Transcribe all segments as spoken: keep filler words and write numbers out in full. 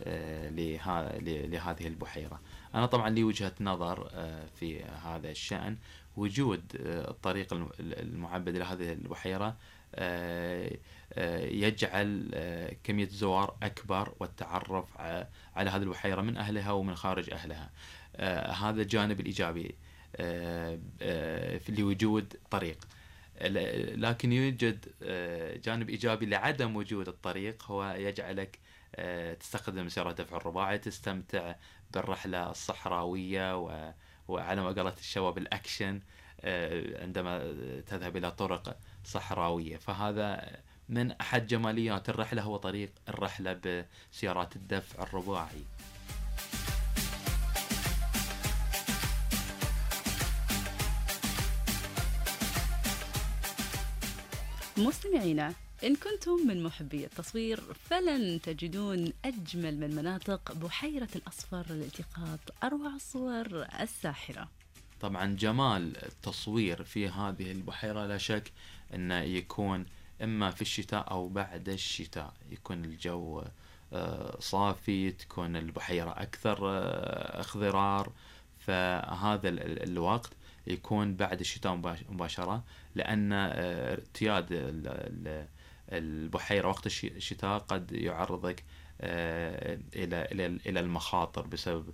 لهذه البحيرة. أنا طبعا لي وجهة نظر في هذا الشأن. وجود الطريق المعبد لهذه البحيرة يجعل كمية الزوار أكبر، والتعرف على هذه البحيرة من أهلها ومن خارج أهلها. هذا الجانب الإيجابي لوجود طريق. لكن يوجد جانب إيجابي لعدم وجود الطريق، هو يجعلك تستخدم سيارة دفع الرباعي، تستمتع بالرحلة الصحراوية وعلى ما قالت الشباب الأكشن عندما تذهب إلى طرق صحراوية. فهذا من أحد جماليات الرحلة، هو طريق الرحلة بسيارات الدفع الرباعي. مستمعينا، إن كنتم من محبي التصوير فلن تجدون أجمل من مناطق بحيرة الأصفر لالتقاط أروع الصور الساحرة. طبعا جمال التصوير في هذه البحيرة لا شك أنه يكون إما في الشتاء أو بعد الشتاء، يكون الجو صافي، تكون البحيرة أكثر اخضرار. فهذا الوقت يكون بعد الشتاء مباشرة، لأن ارتياد البحيرة وقت الشتاء قد يعرضك إلى إلى المخاطر بسبب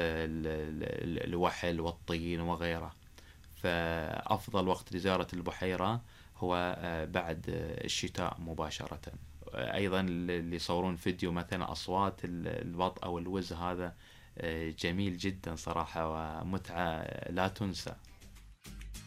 الوحل والطين وغيره. فأفضل وقت لزيارة البحيرة هو بعد الشتاء مباشرة. أيضا اللي يصورون فيديو مثلا أصوات البط أو الوز، هذا جميل جدا صراحة ومتعة لا تنسى.